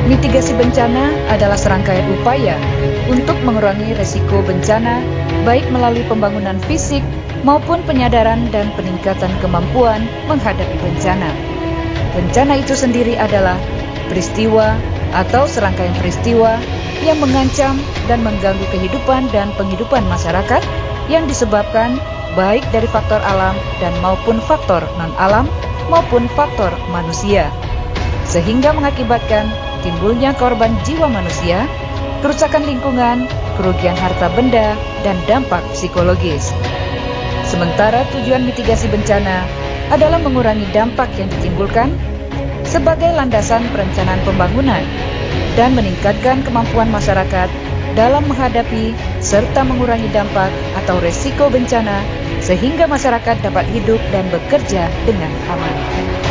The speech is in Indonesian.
Mitigasi bencana adalah serangkaian upaya untuk mengurangi risiko bencana, baik melalui pembangunan fisik maupun penyadaran dan peningkatan kemampuan menghadapi bencana. Bencana itu sendiri adalah peristiwa atau serangkaian peristiwa yang mengancam dan mengganggu kehidupan dan penghidupan masyarakat yang disebabkan baik dari faktor alam dan maupun faktor non-alam maupun faktor manusia, sehingga mengakibatkan timbulnya korban jiwa manusia, kerusakan lingkungan, kerugian harta benda, dan dampak psikologis. Sementara tujuan mitigasi bencana adalah mengurangi dampak yang ditimbulkan sebagai landasan perencanaan pembangunan dan meningkatkan kemampuan masyarakat dalam menghadapi serta mengurangi dampak atau resiko bencana sehingga masyarakat dapat hidup dan bekerja dengan aman.